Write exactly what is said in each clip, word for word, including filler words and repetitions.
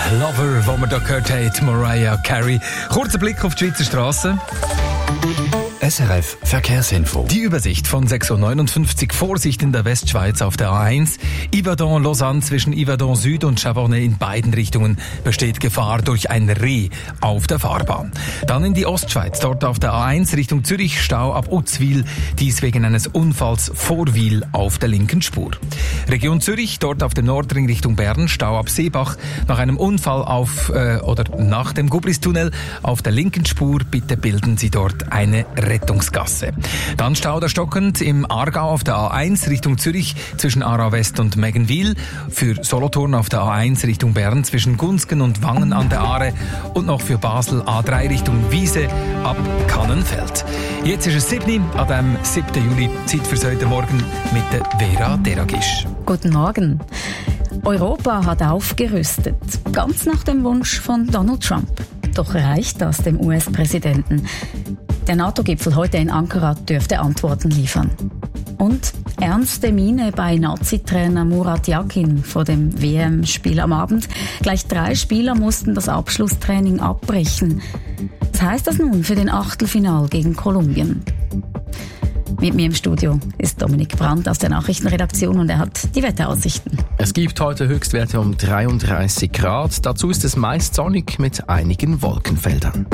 Lover, wo wir da gehört haben, Mariah Carey. Kurzer Blick auf die Schweizer Strassen. S R F Verkehrsinfo. Die Übersicht von sechs Uhr neunundfünfzig. Vorsicht in der Westschweiz auf der A eins. Yverdon-Lausanne zwischen Yverdon Süd und Chavornay in beiden Richtungen besteht Gefahr durch ein Reh auf der Fahrbahn. Dann in die Ostschweiz. Dort auf der A eins Richtung Zürich Stau ab Uzwil. Dies wegen eines Unfalls vor Wil auf der linken Spur. Region Zürich. Dort auf dem Nordring Richtung Bern. Stau ab Seebach. Nach einem Unfall auf äh, oder nach dem Gubristunnel auf der linken Spur. Bitte bilden Sie dort eine Rettungsgasse. Dann Stau stockend im Aargau auf der A eins Richtung Zürich zwischen Aarau West und Meggenwil. Für Solothurn auf der A eins Richtung Bern zwischen Gunsgen und Wangen an der Aare. Und noch für Basel A drei Richtung Wiese ab Kannenfeld. Jetzt ist es sieben an dem siebten Juli. Zeit für heute Morgen mit der Vera Deragisch. Guten Morgen. Europa hat aufgerüstet, ganz nach dem Wunsch von Donald Trump. Doch reicht das dem U S-Präsidenten? Der NATO-Gipfel heute in Ankara dürfte Antworten liefern. Und ernste Miene bei Nazi-Trainer Murat Yakin vor dem W M-Spiel am Abend. Gleich drei Spieler mussten das Abschlusstraining abbrechen. Was heißt das nun für den Achtelfinal gegen Kolumbien? Mit mir im Studio ist Dominik Brandt aus der Nachrichtenredaktion und er hat die Wetteraussichten. Es gibt heute Höchstwerte um dreiunddreißig Grad. Dazu ist es meist sonnig mit einigen Wolkenfeldern.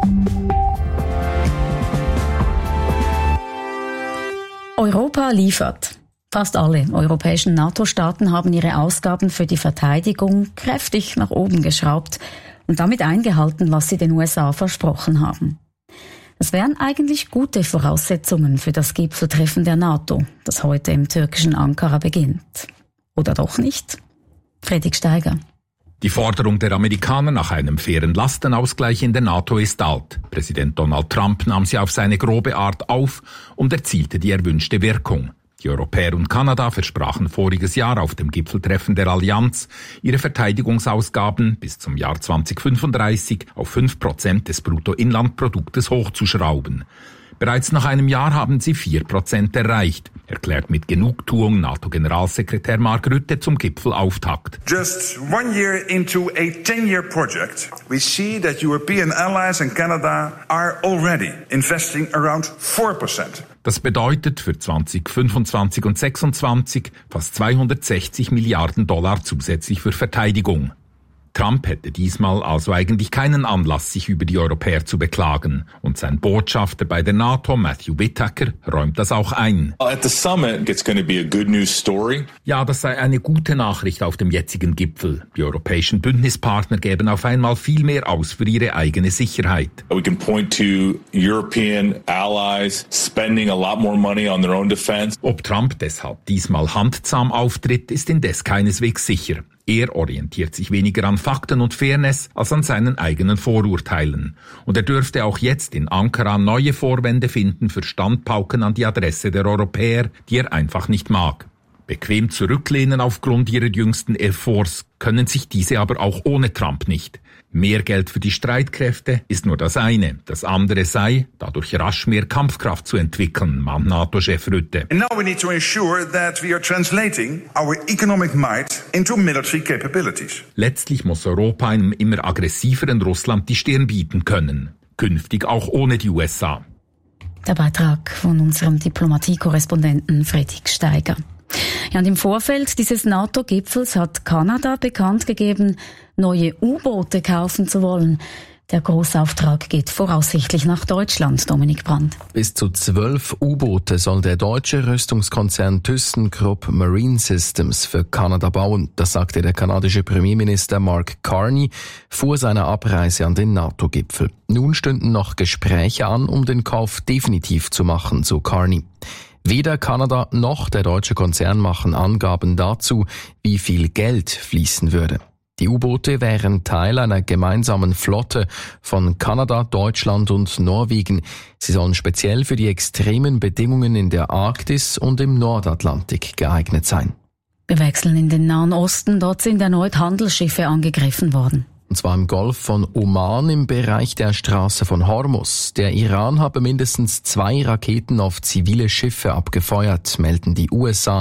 Europa liefert. Fast alle europäischen NATO-Staaten haben ihre Ausgaben für die Verteidigung kräftig nach oben geschraubt und damit eingehalten, was sie den U S A versprochen haben. Es wären eigentlich gute Voraussetzungen für das Gipfeltreffen der NATO, das heute im türkischen Ankara beginnt. Oder doch nicht? Fredrik Steiger. Die Forderung der Amerikaner nach einem fairen Lastenausgleich in der NATO ist alt. Präsident Donald Trump nahm sie auf seine grobe Art auf und erzielte die erwünschte Wirkung. Die Europäer und Kanada versprachen voriges Jahr auf dem Gipfeltreffen der Allianz, ihre Verteidigungsausgaben bis zum Jahr zweitausendfünfunddreißig auf fünf Prozent des Bruttoinlandproduktes hochzuschrauben. Bereits nach einem Jahr haben sie vier Prozent erreicht, erklärt mit Genugtuung NATO-Generalsekretär Mark Rutte zum Gipfelauftakt. Just one year into a ten-year project, we see that European allies and Canada are already investing around four percent. Das bedeutet für zweitausendfünfundzwanzig und zweitausendsechsundzwanzig fast zweihundertsechzig Milliarden Dollar zusätzlich für Verteidigung. Trump hätte diesmal also eigentlich keinen Anlass, sich über die Europäer zu beklagen. Und sein Botschafter bei der NATO, Matthew Whitaker, räumt das auch ein. At the summit, it's going to be a good news story. Ja, das sei eine gute Nachricht auf dem jetzigen Gipfel. Die europäischen Bündnispartner geben auf einmal viel mehr aus für ihre eigene Sicherheit. We can point to European allies spending a lot more money on their own defense. Ob Trump deshalb diesmal handzahm auftritt, ist indes keineswegs sicher. Er orientiert sich weniger an Fakten und Fairness als an seinen eigenen Vorurteilen. Und er dürfte auch jetzt in Ankara neue Vorwände finden für Standpauken an die Adresse der Europäer, die er einfach nicht mag. Bequem zurücklehnen aufgrund ihrer jüngsten Efforts können sich diese aber auch ohne Trump nicht. Mehr Geld für die Streitkräfte ist nur das eine. Das andere sei, dadurch rasch mehr Kampfkraft zu entwickeln, mahnt NATO-Chef Rutte. And now we need to ensure that we are translating our economic might into military capabilities. Letztlich muss Europa einem immer aggressiveren Russland die Stirn bieten können. Künftig auch ohne die U S A. Der Beitrag von unserem Diplomatie-Korrespondenten Fredrik Steiger. Ja, und im Vorfeld dieses NATO-Gipfels hat Kanada bekannt gegeben, neue U-Boote kaufen zu wollen. Der Großauftrag geht voraussichtlich nach Deutschland, Dominik Brandt. Bis zu zwölf U-Boote soll der deutsche Rüstungskonzern ThyssenKrupp Marine Systems für Kanada bauen. Das sagte der kanadische Premierminister Mark Carney vor seiner Abreise an den NATO-Gipfel. Nun stünden noch Gespräche an, um den Kauf definitiv zu machen, so Carney. Weder Kanada noch der deutsche Konzern machen Angaben dazu, wie viel Geld fließen würde. Die U-Boote wären Teil einer gemeinsamen Flotte von Kanada, Deutschland und Norwegen. Sie sollen speziell für die extremen Bedingungen in der Arktis und im Nordatlantik geeignet sein. Wir wechseln in den Nahen Osten. Dort sind erneut Handelsschiffe angegriffen worden. Und zwar im Golf von Oman im Bereich der Straße von Hormuz. Der Iran habe mindestens zwei Raketen auf zivile Schiffe abgefeuert, melden die U S A.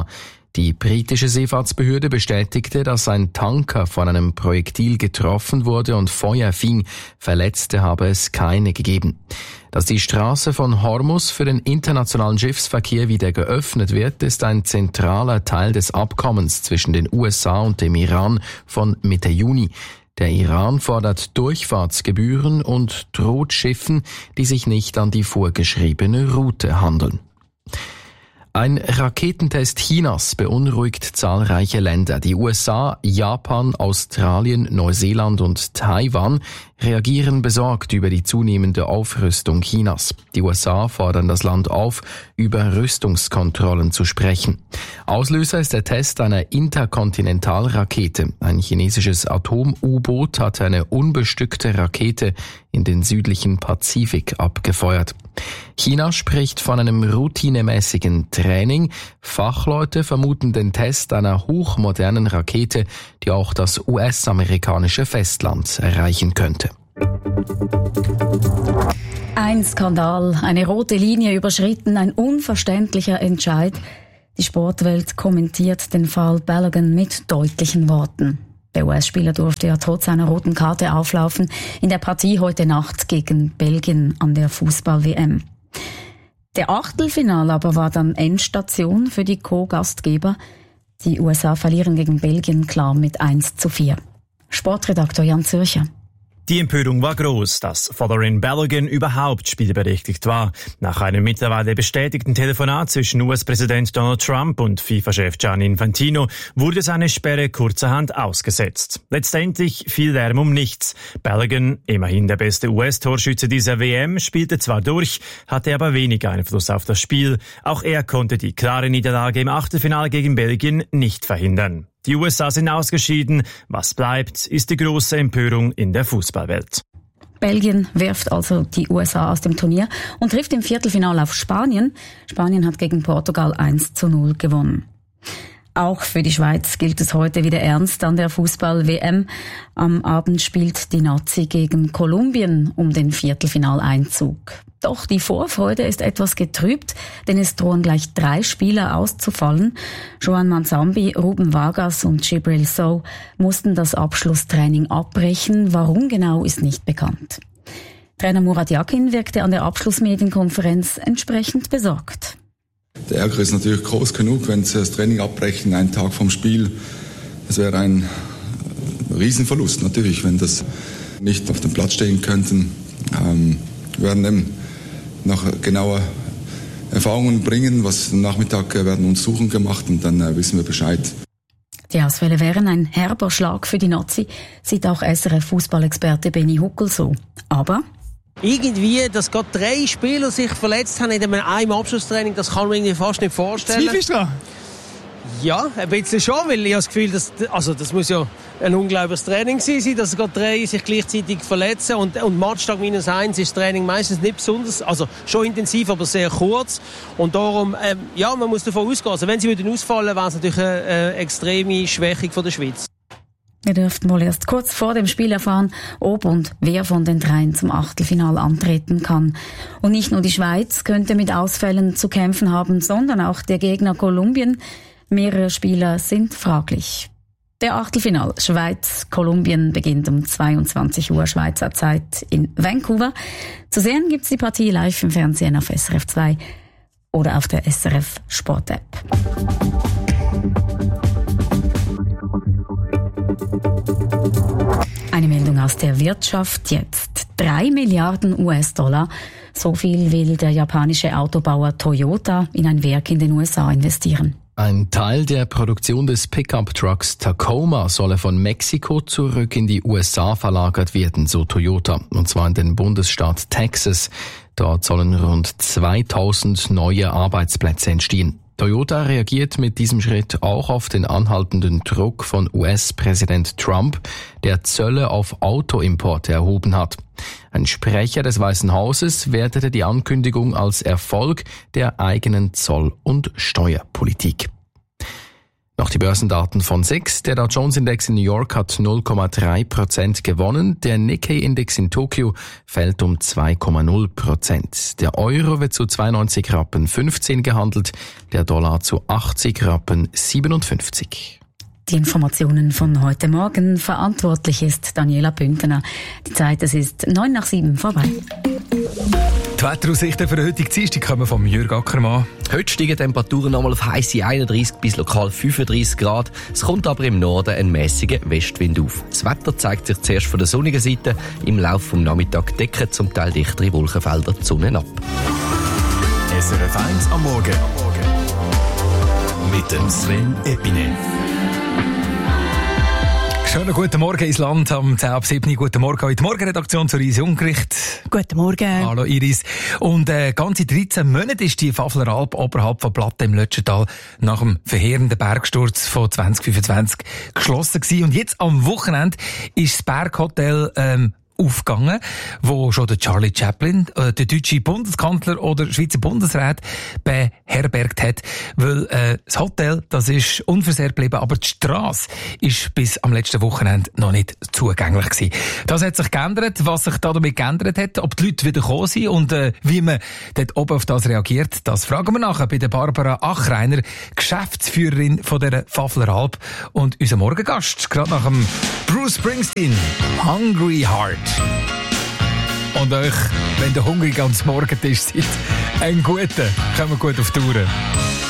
Die britische Seefahrtsbehörde bestätigte, dass ein Tanker von einem Projektil getroffen wurde und Feuer fing. Verletzte habe es keine gegeben. Dass die Straße von Hormuz für den internationalen Schiffsverkehr wieder geöffnet wird, ist ein zentraler Teil des Abkommens zwischen den U S A und dem Iran von Mitte Juni. Der Iran fordert Durchfahrtsgebühren und droht Schiffen, die sich nicht an die vorgeschriebene Route handeln. Ein Raketentest Chinas beunruhigt zahlreiche Länder. Die U S A, Japan, Australien, Neuseeland und Taiwan reagieren besorgt über die zunehmende Aufrüstung Chinas. Die U S A fordern das Land auf, über Rüstungskontrollen zu sprechen. Auslöser ist der Test einer Interkontinentalrakete. Ein chinesisches Atom-U-Boot hatte eine unbestückte Rakete in den südlichen Pazifik abgefeuert. China spricht von einem routinemäßigen Training. Fachleute vermuten den Test einer hochmodernen Rakete, die auch das U S-amerikanische Festland erreichen könnte. Ein Skandal, eine rote Linie überschritten, ein unverständlicher Entscheid. Die Sportwelt kommentiert den Fall Balogun mit deutlichen Worten. Der U S-Spieler durfte ja trotz seiner roten Karte auflaufen in der Partie heute Nacht gegen Belgien an der Fußball-W M. Der Achtelfinal aber war dann Endstation für die Co-Gastgeber. Die U S A verlieren gegen Belgien klar mit eins zu vier. Sportredaktor Jan Zürcher. Die Empörung war groß, dass Folarin Balogun überhaupt spielberechtigt war. Nach einem mittlerweile bestätigten Telefonat zwischen U S-Präsident Donald Trump und FIFA-Chef Gianni Infantino wurde seine Sperre kurzerhand ausgesetzt. Letztendlich fiel Lärm um nichts. Balogun, immerhin der beste U S-Torschütze dieser W M, spielte zwar durch, hatte aber wenig Einfluss auf das Spiel. Auch er konnte die klare Niederlage im Achtelfinale gegen Belgien nicht verhindern. Die U S A sind ausgeschieden. Was bleibt, ist die große Empörung in der Fußballwelt. Belgien wirft also die U S A aus dem Turnier und trifft im Viertelfinale auf Spanien. Spanien hat gegen Portugal eins zu null gewonnen. Auch für die Schweiz gilt es heute wieder ernst an der Fußball-W M. Am Abend spielt die Nazi gegen Kolumbien um den Viertelfinaleinzug. Doch die Vorfreude ist etwas getrübt, denn es drohen gleich drei Spieler auszufallen. Joan Manzambi, Ruben Vargas und Djibril Sow mussten das Abschlusstraining abbrechen. Warum genau, ist nicht bekannt. Trainer Murat Yakin wirkte an der Abschlussmedienkonferenz entsprechend besorgt. Der Ärger ist natürlich groß genug, wenn sie das Training abbrechen, einen Tag vom Spiel. Das wäre ein Riesenverlust natürlich, wenn das nicht auf dem Platz stehen könnten. Ähm, wir werden eben noch genauer Erfahrungen bringen, was am Nachmittag werden uns Suchen gemacht und dann äh, wissen wir Bescheid. Die Ausfälle wären ein herber Schlag für die Nazi, sieht auch S R F-Fußballexperte Benny Huckel so. Aber irgendwie, dass gerade drei Spieler sich verletzt haben in einem Abschlusstraining, das kann man irgendwie fast nicht vorstellen. Zweifelst du dran? Ja, ein bisschen schon, weil ich habe das Gefühl, dass, also das muss ja ein unglaubliches Training sein, dass gerade drei sich gleichzeitig verletzen und, und Matchtag minus eins ist das Training meistens nicht besonders, also schon intensiv, aber sehr kurz und darum, ähm, ja, man muss davon ausgehen, also wenn sie würden ausfallen, wäre es natürlich eine, eine extreme Schwächung von der Schweiz. Wir dürften wohl erst kurz vor dem Spiel erfahren, ob und wer von den dreien zum Achtelfinale antreten kann. Und nicht nur die Schweiz könnte mit Ausfällen zu kämpfen haben, sondern auch der Gegner Kolumbien. Mehrere Spieler sind fraglich. Der Achtelfinal Schweiz-Kolumbien beginnt um zweiundzwanzig Uhr Schweizer Zeit in Vancouver. Zu sehen gibt's die Partie live im Fernsehen auf S R F zwei oder auf der S R F Sport App. Eine Meldung aus der Wirtschaft jetzt. Drei Milliarden U S-Dollar. So viel will der japanische Autobauer Toyota in ein Werk in den U S A investieren. Ein Teil der Produktion des Pickup-Trucks Tacoma solle von Mexiko zurück in die U S A verlagert werden, so Toyota, und zwar in den Bundesstaat Texas. Dort sollen rund zweitausend neue Arbeitsplätze entstehen. Toyota reagiert mit diesem Schritt auch auf den anhaltenden Druck von U S-Präsident Trump, der Zölle auf Autoimporte erhoben hat. Ein Sprecher des Weißen Hauses wertete die Ankündigung als Erfolg der eigenen Zoll- und Steuerpolitik. Nach den Börsendaten von S I X, der Dow Jones Index in New York hat null Komma drei Prozent gewonnen, der Nikkei-Index in Tokio fällt um zwei Komma null Prozent. Der Euro wird zu zweiundneunzig Rappen fünfzehn gehandelt, der Dollar zu achtzig Rappen siebenundfünfzig. Die Informationen von heute Morgen. Verantwortlich ist Daniela Bündner. Die Zeit, es ist neun nach sieben vorbei. Die Wetteraussichten für den heutigen Dienstag kommen vom Jürg Ackermann. Heute steigen Temperaturen nochmal auf heisse einunddreissig bis lokal fünfunddreissig Grad. Es kommt aber im Norden ein mäßiger Westwind auf. Das Wetter zeigt sich zuerst von der sonnigen Seite. Im Laufe des Nachmittags decken zum Teil dichtere Wolkenfelder die Sonne ab. S R F eins am Morgen. Mit dem Sven Epine. Schönen guten Morgen ins Land am zehn ab sieben. Guten Morgen in die Morgenredaktion zur Iris Ungericht. Guten Morgen. Hallo Iris. Und äh, ganze dreizehn Monate ist die Pfafler Alp oberhalb von Platte im Lötschental nach dem verheerenden Bergsturz von zwanzig fünfundzwanzig geschlossen gewesen. Und jetzt am Wochenende ist das Berghotel ähm, aufgegangen, wo schon der Charlie Chaplin, äh, der deutsche Bundeskanzler oder Schweizer Bundesrat beherbergt hat, weil äh, das Hotel, das ist unversehrt geblieben, aber die Strasse ist bis am letzten Wochenende noch nicht zugänglich gewesen. Das hat sich geändert. Was sich da damit geändert hat, ob die Leute wieder gekommen sind und äh, wie man dort oben auf das reagiert, das fragen wir nachher bei der Barbara Achreiner, Geschäftsführerin von der Pfafler Alp und unser Morgengast, gerade nach dem Bruce Springsteen, Hungry Heart. Und euch, wenn ihr hungrig ans Morgentisch seid, einen guten, kommen wir gut auf die Tour.